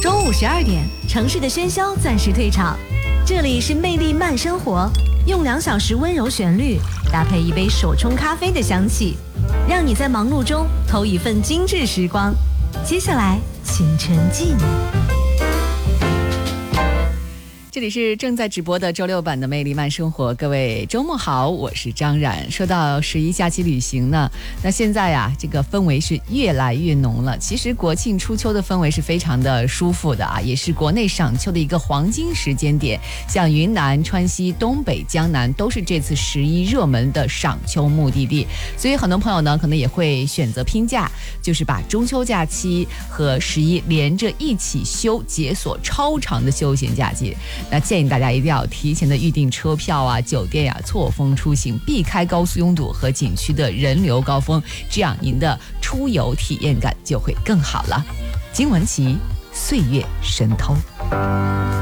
中午12点，城市的喧嚣暂时退场，这里是魅力慢生活，用2小时温柔旋律搭配一杯手冲咖啡的香气，让你在忙碌中偷一份精致时光。接下来，请沉浸。这里是正在直播的周6版的魅力慢生活，各位周末好，我是张冉。说到11假期旅行呢，那现在呀，这个氛围是越来越浓了。其实国庆初秋的氛围是非常的舒服的啊，也是国内赏秋的一个黄金时间点。像云南、川西、东北、江南都是这次11热门的赏秋目的地，所以很多朋友呢，可能也会选择拼假，就是把中秋假期和11连着一起休，解锁超长的休闲假期。那建议大家一定要提前的预订车票啊、酒店呀，错峰出行，避开高速拥堵和景区的人流高峰，这样您的出游体验感就会更好了。金文岐，岁月神偷。